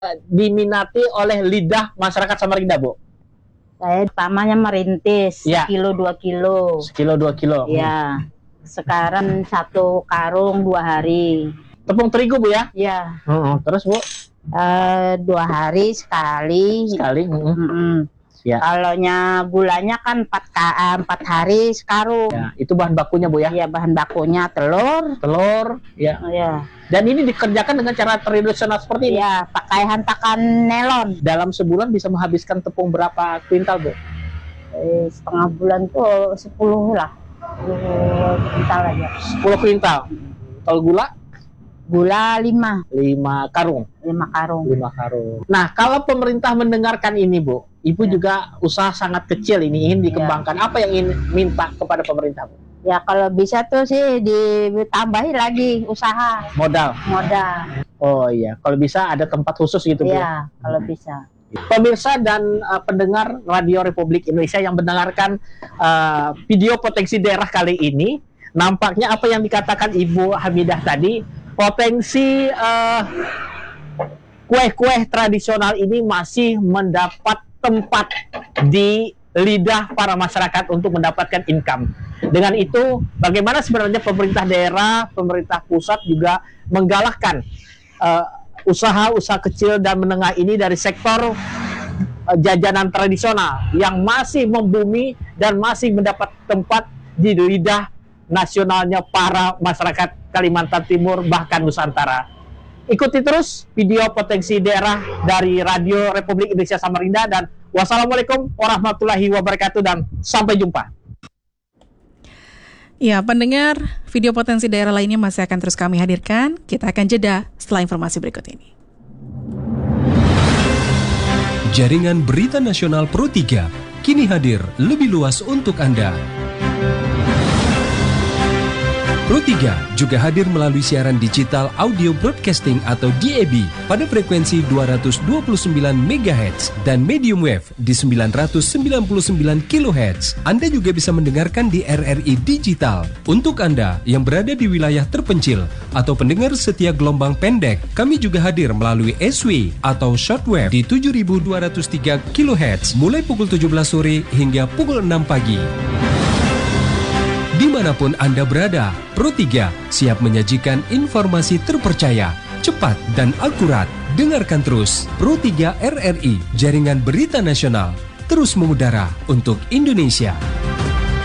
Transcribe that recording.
diminati oleh lidah masyarakat Samarinda, Bu? Saya pertamanya merintis, Ya. 1 kilo 2 kilo. 1 kilo 2 kilo. Ya, sekarang 1 karung 2 hari. Tepung terigu, Bu, ya? Ya, Terus, Bu? 2 hari sekali. Sekali. Ya. Kalaunya gulanya kan 4 hari sekarung. Ya, itu bahan bakunya, Bu, ya? Ya, bahan bakunya telur. Telur, ya. Ya. Dan ini dikerjakan dengan cara tradisional seperti ini. Ya, pakai hantakan nelon. Dalam sebulan bisa menghabiskan tepung berapa kuintal, Bu? Setengah bulan tuh 10 lah. 10 kuintal aja. 10 kuintal. Kalau gula? Gula 5 karung. 5 karung. 5 karung. Nah, kalau pemerintah mendengarkan ini, Bu, Ibu juga usaha sangat kecil ini ingin dikembangkan. Apa yang ingin minta kepada pemerintah, Bu? Ya kalau bisa tuh sih ditambahin lagi usaha. Modal. Oh iya, kalau bisa ada tempat khusus gitu, Bu. Iya, kalau bisa. Pemirsa dan pendengar Radio Republik Indonesia yang mendengarkan video potensi daerah kali ini, nampaknya apa yang dikatakan Ibu Hamidah tadi, potensi kue-kue tradisional ini masih mendapat tempat di lidah para masyarakat untuk mendapatkan income. Dengan itu, bagaimana sebenarnya pemerintah daerah, pemerintah pusat juga menggalakkan usaha-usaha kecil dan menengah ini dari sektor jajanan tradisional yang masih membumi dan masih mendapat tempat di lidah nasionalnya para masyarakat Kalimantan Timur bahkan Nusantara. Ikuti terus video potensi daerah dari Radio Republik Indonesia Samarinda dan wassalamualaikum warahmatullahi wabarakatuh dan sampai jumpa. Ya, pendengar, video potensi daerah lainnya masih akan terus kami hadirkan. Kita akan jeda setelah informasi berikut ini. Jaringan Berita Nasional Pro 3 kini hadir lebih luas untuk Anda. Pro 3 juga hadir melalui siaran digital audio broadcasting atau DAB pada frekuensi 229 MHz dan medium wave di 999 kHz. Anda juga bisa mendengarkan di RRI Digital. Untuk Anda yang berada di wilayah terpencil atau pendengar setia gelombang pendek, kami juga hadir melalui SW atau shortwave di 7203 kHz mulai pukul 17 sore hingga pukul 6 pagi. Dimanapun Anda berada, Pro 3 siap menyajikan informasi terpercaya, cepat dan akurat. Dengarkan terus Pro 3 RRI, Jaringan Berita Nasional, terus mengudara untuk Indonesia.